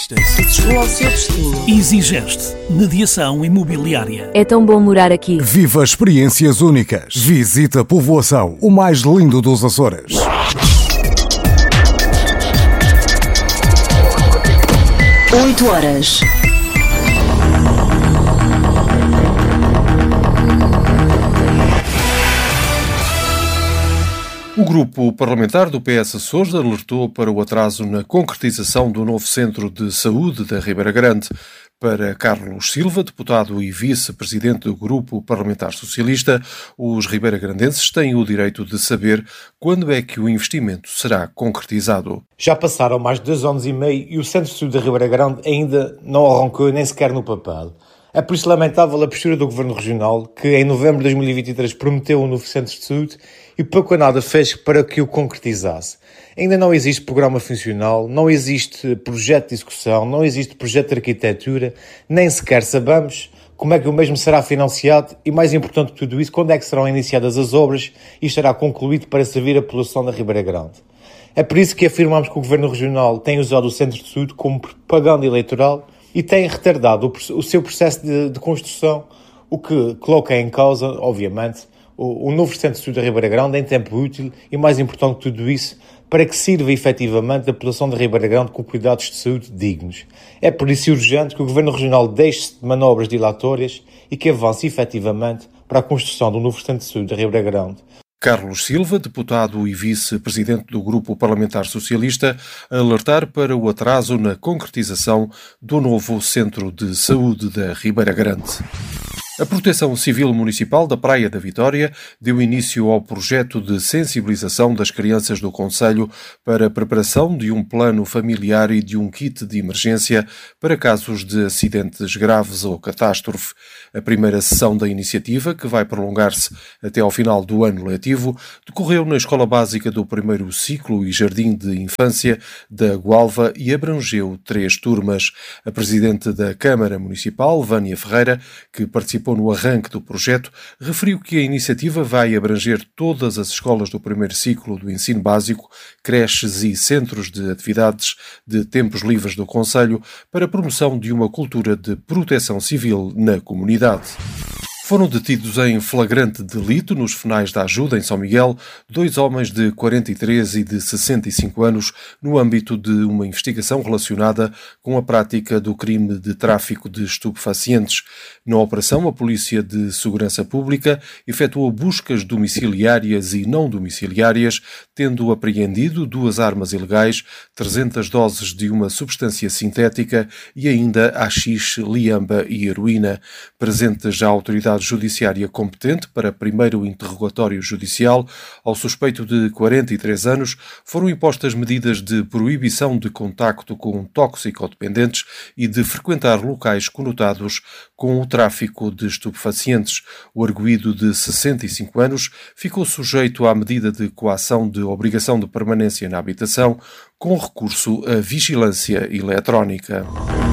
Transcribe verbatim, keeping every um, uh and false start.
Afasta-se. Chegou ao seu destino. Exigeste mediação imobiliária. É tão bom morar aqui. Viva experiências únicas. Visita a Povoação, o mais lindo dos Açores. Oito horas. O grupo parlamentar do P S Açores alertou para o atraso na concretização do novo Centro de Saúde da Ribeira Grande. Para Carlos Silva, deputado e vice-presidente do Grupo Parlamentar Socialista, os ribeiragrandenses têm o direito de saber quando é que o investimento será concretizado. Já passaram mais de dois anos e meio e o Centro de Saúde da Ribeira Grande ainda não arrancou nem sequer no papel. É por isso lamentável a postura do Governo Regional, que em novembro de dois mil e vinte e três prometeu um novo Centro de Saúde e pouco ou nada fez para que o concretizasse. Ainda não existe programa funcional, não existe projeto de execução, não existe projeto de arquitetura, nem sequer sabemos como é que o mesmo será financiado e, mais importante que tudo isso, quando é que serão iniciadas as obras e estará concluído para servir a população da Ribeira Grande. É por isso que afirmamos que o Governo Regional tem usado o Centro de Saúde como propaganda eleitoral e tem retardado o, o seu processo de, de construção, o que coloca em causa, obviamente, o, o novo Centro de Saúde da Ribeira Grande em tempo útil e, mais importante que tudo isso, para que sirva efetivamente a população da Ribeira Grande com cuidados de saúde dignos. É por isso urgente que o Governo Regional deixe-se de manobras dilatórias e que avance efetivamente para a construção do novo Centro de Saúde da Ribeira Grande. Carlos Silva, deputado e vice-presidente do Grupo Parlamentar Socialista, a alertar para o atraso na concretização do novo Centro de Saúde da Ribeira Grande. A Proteção Civil Municipal da Praia da Vitória deu início ao projeto de sensibilização das crianças do concelho para a preparação de um plano familiar e de um kit de emergência para casos de acidentes graves ou catástrofe. A primeira sessão da iniciativa, que vai prolongar-se até ao final do ano letivo, decorreu na Escola Básica do Primeiro Ciclo e Jardim de Infância da Gualva e abrangeu três turmas. A Presidente da Câmara Municipal, Vânia Ferreira, que participou no arranque do projeto, referiu que a iniciativa vai abranger todas as escolas do primeiro ciclo do ensino básico, creches e centros de atividades de tempos livres do concelho para a promoção de uma cultura de proteção civil na comunidade. Foram detidos em flagrante delito nos finais da ajuda em São Miguel dois homens de quarenta e três e de sessenta e cinco anos no âmbito de uma investigação relacionada com a prática do crime de tráfico de estupefacientes. Na operação, a Polícia de Segurança Pública efetuou buscas domiciliárias e não domiciliárias, tendo apreendido duas armas ilegais, trezentas doses de uma substância sintética e ainda haxixe, liamba e heroína. Presente já a autoridade judiciária competente para primeiro interrogatório judicial, ao suspeito de quarenta e três anos foram impostas medidas de proibição de contacto com toxicodependentes e de frequentar locais conotados com o tráfico de estupefacientes. O arguido de sessenta e cinco anos ficou sujeito à medida de coação de obrigação de permanência na habitação com recurso à vigilância eletrónica.